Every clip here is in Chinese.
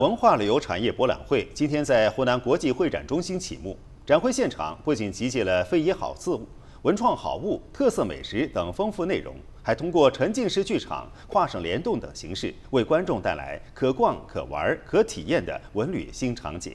文化旅游产业博览会今天在湖南国际会展中心启幕。展会现场不仅集结了非遗好事物、文创好物、特色美食等丰富内容，还通过沉浸式剧场、跨省联动等形式，为观众带来可逛、可玩、可体验的文旅新场景。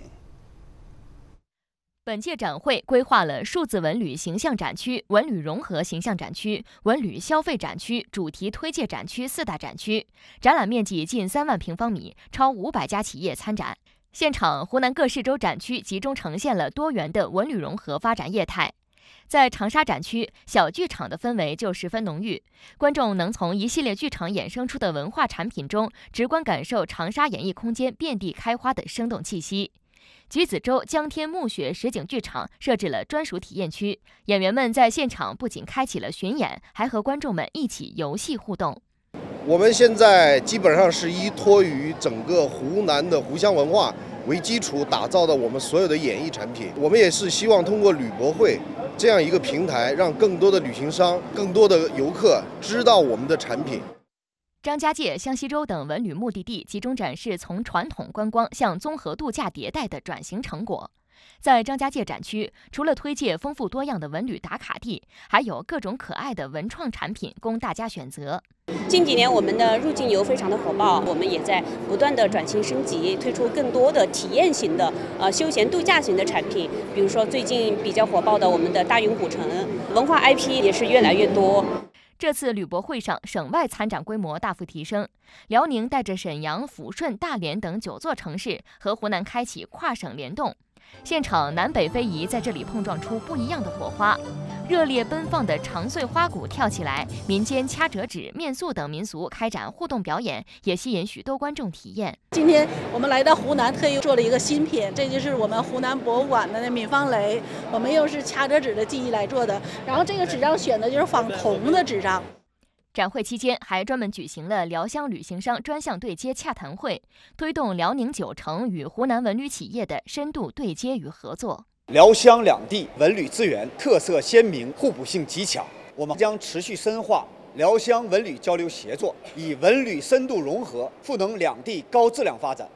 本届展会规划了数字文旅形象展区、文旅融合形象展区、文旅消费展区、主题推介展区4大展区，展览面积近3万平方米，超500家企业参展。现场，湖南各市州展区集中呈现了多元的文旅融合发展业态。在长沙展区，小剧场的氛围就十分浓郁，观众能从一系列剧场衍生出的文化产品中，直观感受长沙演艺空间遍地开花的生动气息。橘子洲江天暮雪实景剧场设置了专属体验区，演员们在现场不仅开启了巡演，还和观众们一起游戏互动。 我们现在基本上是依托于整个湖南的湖湘文化为基础打造的我们所有的演艺产品。我们也是希望通过旅博会这样一个平台，让更多的旅行商、更多的游客知道我们的产品。 张家界、湘西州等文旅目的地集中展示从传统观光向综合度假迭代的转型成果。在张家界展区，除了推介丰富多样的文旅打卡地，还有各种可爱的文创产品供大家选择。 近几年我们的入境游非常的火爆，我们也在不断的转型升级，推出更多的体验型的休闲度假型的产品。比如说最近比较火爆的我们的大云古城，文化 IP 也是越来越多。 这次旅博会上，省外参展规模大幅提升。辽宁带着沈阳、抚顺、大连等9座城市和湖南开启跨省联动，现场南北非遗在这里碰撞出不一样的火花。热烈奔放的长穗花鼓跳起来，民间掐折纸、面塑等民俗开展互动表演，也吸引许多观众体验。 今天我们来到湖南，特意做了一个新品，这就是我们湖南博物馆的闵方雷，我们又是掐折纸的技艺来做的。然后这个纸张选的就是仿铜的纸张。 展会期间还专门举行了辽湘旅行商专项对接洽谈会，推动辽宁9城与湖南文旅企业的深度对接与合作。 辽湘两地文旅资源特色鲜明，互补性极强，我们将持续深化辽湘文旅交流协作，以文旅深度融合，赋能两地高质量发展。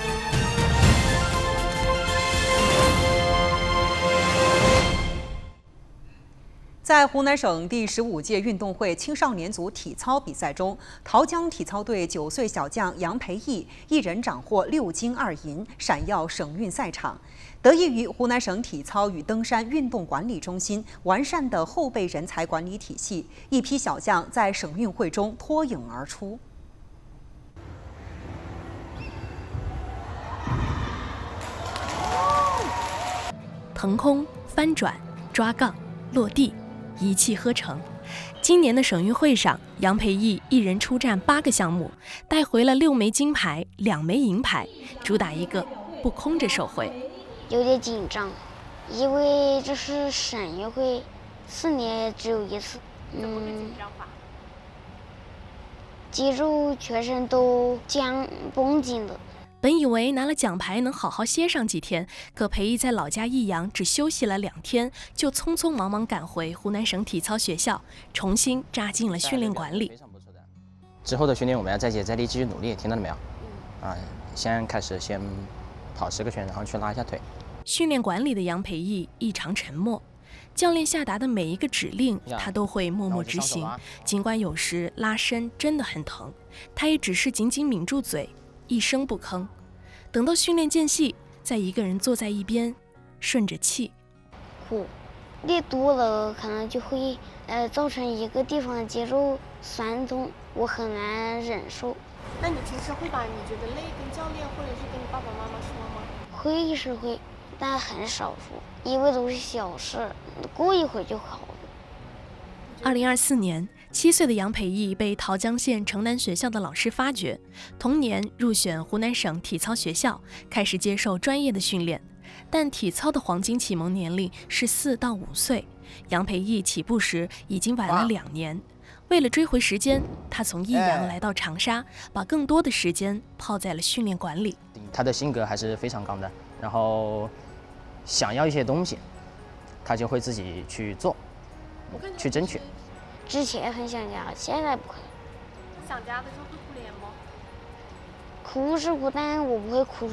在湖南省第15届运动会青少年组体操比赛中，桃江体操队9岁小将杨培义一人斩获6金2银，闪耀省运赛场。得益于湖南省体操与登山运动管理中心完善的后备人才管理体系，一批小将在省运会中脱颖而出。 腾空、翻转、抓杠、落地，一气呵成。今年的省运会上，杨培义一人出战8个项目，带回了6枚金牌、2枚银牌，主打一个不空着手回。 有点紧张，因为这是省运会，4年只有一次。肌肉全身都绷紧的。 本以为拿了奖牌能好好歇上几天，可培义在老家益阳只休息了2天，就匆匆忙忙赶回湖南省体操学校，重新扎进了训练馆里。 之后的训练我们要再接再厉，继续努力，听到了没有？先跑10个圈，然后去拉一下腿。 训练馆里的杨培义异常沉默，教练下达的每一个指令，他都会默默执行。尽管有时拉伸真的很疼，他也只是紧紧抿住嘴，一声不吭。等到训练间隙，再一个人坐在一边，顺着气。 练多了可能就会造成一个地方的肌肉酸痛，我很难忍受。 那你平时会把你觉得累跟教练或者是跟你爸爸妈妈说吗？ 会是会，但很少说，因为都是小事，过一会儿就好了。 2024年，7岁的杨培义被桃江县城南学校的老师发掘，同年入选湖南省体操学校，开始接受专业的训练。但体操的黄金启蒙年龄是4到5岁，杨培义起步时已经晚了2年。为了追回时间，他从益阳来到长沙，把更多的时间泡在了训练馆里。 他的性格还是非常刚的，然后想要一些东西，他就会自己去做，去争取。 之前很想家，现在不可能。 想家的时候会哭脸吗？ 哭是哭，但我不会哭